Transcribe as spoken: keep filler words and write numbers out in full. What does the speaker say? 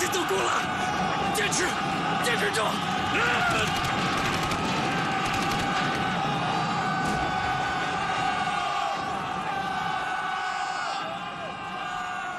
经度过了，坚持，坚持住！啊